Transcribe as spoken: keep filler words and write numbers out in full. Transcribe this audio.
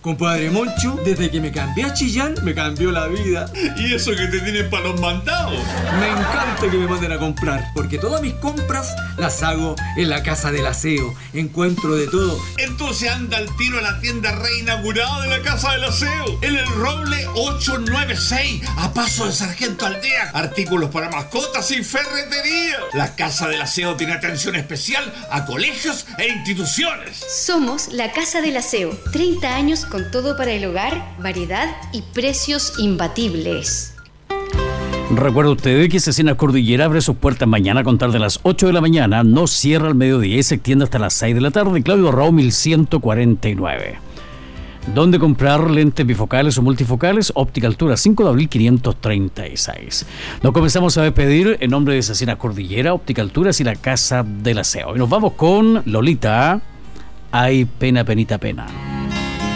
Compadre Moncho, desde que me cambié a Chillán, me cambió la vida. ¿Y eso que te tienen para los mandados? Me encanta que me manden a comprar, porque todas mis compras las hago en la Casa del Aseo. Encuentro de todo. Entonces anda al tiro a la tienda reinaugurada de la Casa del Aseo, en el Roble ochocientos noventa y seis, a paso de Sargento Aldea. Artículos para mascotas y ferretería. La Casa del Aseo tiene atención especial a colegios e instituciones. Somos la Casa del Aseo. treinta años con todo para el hogar, variedad y precios imbatibles. Recuerda usted que Cecinas Cordillera abre sus puertas mañana a contar de las ocho de la mañana, no cierra al mediodía y se extiende hasta las seis de la tarde. Claudio Raúl mil ciento cuarenta y nueve. ¿Dónde comprar lentes bifocales o multifocales? Óptica Altura, cinco de abril quinientos treinta y seis. Nos comenzamos a despedir en nombre de Cecinas Cordillera, Óptica Alturas y la Casa del Aseo. Y nos vamos con Lolita. Ay, pena, penita, pena.